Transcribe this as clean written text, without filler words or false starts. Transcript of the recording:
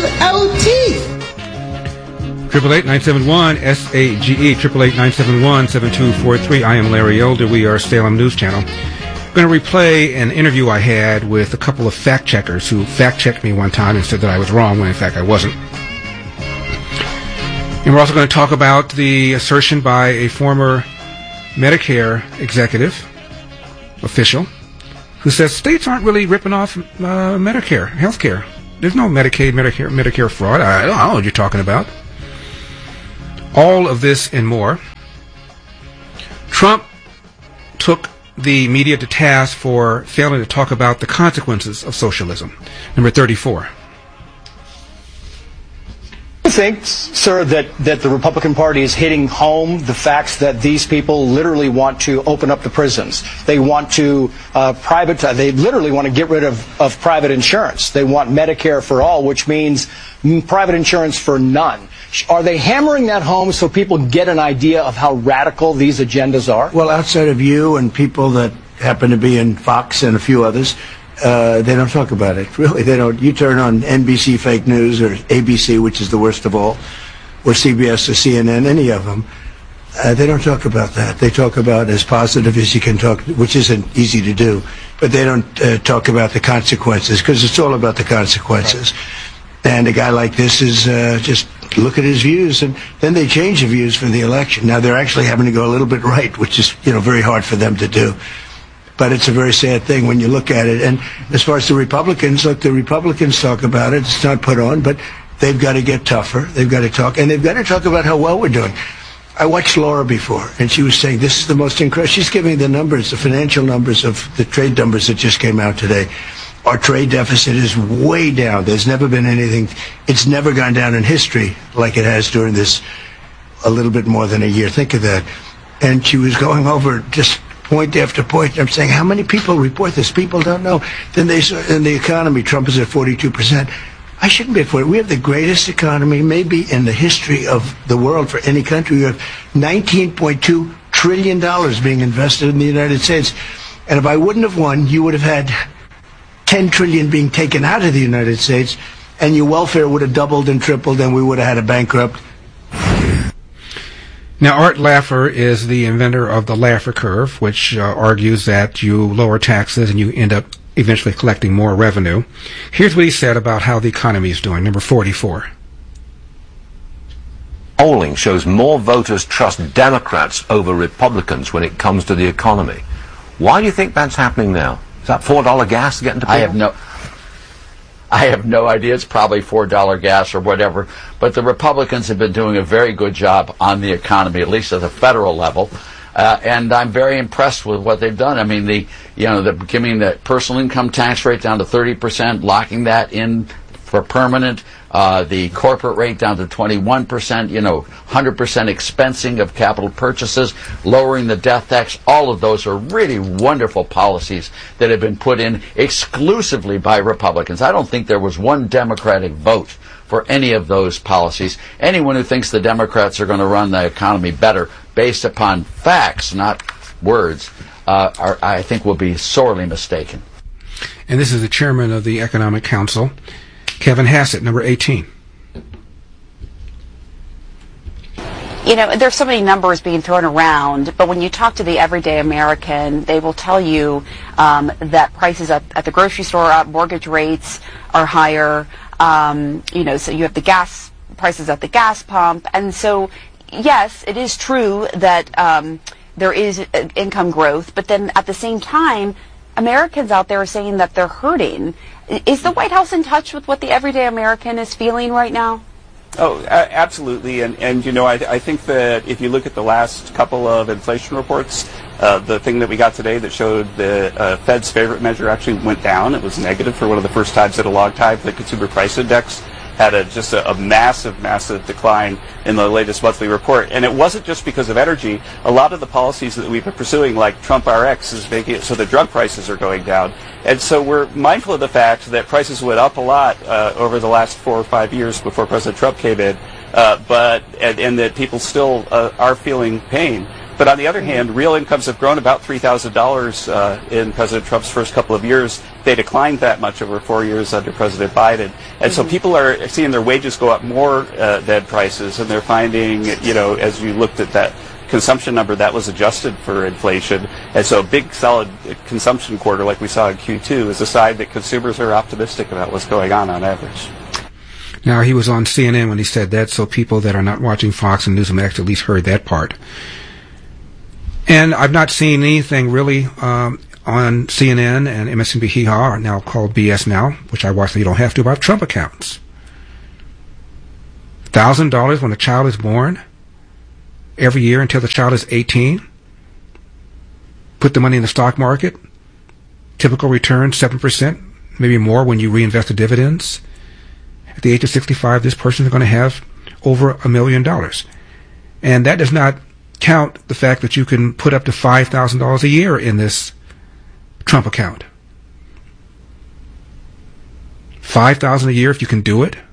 LT. 888-971-SAGE, 888-971-7243. I am Larry Elder. We are Salem News Channel. I'm going to replay an interview I had with a couple of fact checkers who fact checked me one time and said that I was wrong when in fact I wasn't. And we're also going to talk about the assertion by a former Medicare executive official who says states aren't really ripping off Medicare, health care. There's no Medicaid, Medicare fraud. I don't know what you're talking about. All of this and more. Trump took the media to task for failing to talk about the consequences of socialism. Number 34. Do you think, sir, that the Republican Party is hitting home the facts that these people literally want to open up the prisons? They want to they literally want to get rid of private insurance. They want Medicare for all, which means private insurance for none. Are they hammering that home so people get an idea of how radical these agendas are? Well, outside of you and people that happen to be in Fox and a few others, they don't talk about it. Really, they don't. You turn on NBC fake news or ABC, which is the worst of all, or CBS or CNN, any of them, they don't talk about that. They talk about as positive as you can talk, which isn't easy to do, but they don't talk about the consequences, because it's all about the consequences. And a guy like this is just look at his views, and then they change the views for the election. Now they're actually having to go a little bit right, which is very hard for them to do. But it's a very sad thing when you look at it. And as far as the Republicans, look, the Republicans talk about it. It's not put on, but they've got to get tougher. They've got to talk, and they've got to talk about how well we're doing. I watched Laura before, and she was saying this is the most incredible. She's giving the numbers, the financial numbers of the trade numbers that just came out today. Our trade deficit is way down. There's never been anything. It's never gone down in history like it has during this a little bit more than a year. Think of that. And she was going over just point after point. I'm saying, how many people report this? People don't know. Then they saw in the economy, Trump is at 42%. I shouldn't be at 40. We have the greatest economy maybe in the history of the world for any country. We have $19.2 trillion being invested in the United States. And if I wouldn't have won, you would have had $10 trillion being taken out of the United States, and your welfare would have doubled and tripled, and we would have had a bankrupt. Now, Art Laffer is the inventor of the Laffer curve, which argues that you lower taxes and you end up eventually collecting more revenue. Here's what he said about how the economy is doing. Number 44. Polling shows more voters trust Democrats over Republicans when it comes to the economy. Why do you think that's happening now? Is that $4 gas getting to people? I have no idea. It's probably $4 gas or whatever. But the Republicans have been doing a very good job on the economy, at least at the federal level. And I'm very impressed with what they've done. I mean, they're giving the personal income tax rate down to 30%, locking that in for permanent. The corporate rate down to 21%, 100% expensing of capital purchases, lowering the death tax. All of those are really wonderful policies that have been put in exclusively by Republicans. I don't think there was one Democratic vote for any of those policies. Anyone who thinks the Democrats are going to run the economy better based upon facts, not words, I think will be sorely mistaken. And this is the chairman of the Economic Council, Kevin Hassett, number 18. There's so many numbers being thrown around, but when you talk to the everyday American, they will tell you that prices at the grocery store are up, mortgage rates are higher, so you have the gas prices at the gas pump. And so, yes, it is true that there is income growth, but then at the same time, Americans out there are saying that they're hurting. Is the White House in touch with what the everyday American is feeling right now? Oh, absolutely. And I think that if you look at the last couple of inflation reports, the thing that we got today that showed the Fed's favorite measure actually went down. It was negative for one of the first times in a long time. The Consumer Price Index had just a massive decline in the latest monthly report. And it wasn't just because of energy. A lot of the policies that we've been pursuing, like Trump RX, is making it so the drug prices are going down. And so we're mindful of the fact that prices went up a lot over the last 4 or 5 years before President Trump came in, and that people still are feeling pain. But on the other hand, real incomes have grown about $3,000 in President Trump's first couple of years. They declined that much over 4 years under President Biden. And so people are seeing their wages go up more than prices, and they're finding, as you looked at that consumption number, that was adjusted for inflation. And so a big, solid consumption quarter like we saw in Q2 is a sign that consumers are optimistic about what's going on average. Now, he was on CNN when he said that, so people that are not watching Fox and Newsmax at least heard that part. And I've not seen anything really on CNN and MSNBC, now called BS Now, which I watch so you don't have to, about Trump accounts. $1,000 when a child is born every year until the child is 18. Put the money in the stock market. Typical return, 7%, maybe more when you reinvest the dividends. At the age of 65, this person is going to have over $1 million. And that does not count the fact that you can put up to $5,000 a year in this Trump account. $5,000 a year if you can do it.